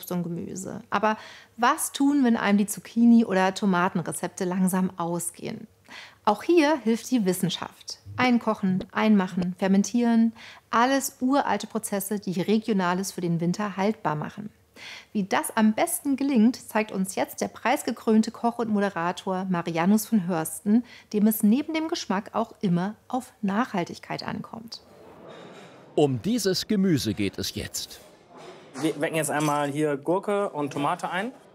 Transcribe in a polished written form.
Obst und Gemüse. Aber was tun, wenn einem die Zucchini- oder Tomatenrezepte langsam ausgehen? Auch hier hilft die Wissenschaft. Einkochen, einmachen, fermentieren, alles uralte Prozesse, die Regionales für den Winter haltbar machen. Wie das am besten gelingt, zeigt uns jetzt der preisgekrönte Koch und Moderator Marianus von Hörsten, dem es neben dem Geschmack auch immer auf Nachhaltigkeit ankommt. Um dieses Gemüse geht es jetzt. Wir wecken jetzt einmal hier Gurke und Tomate ein.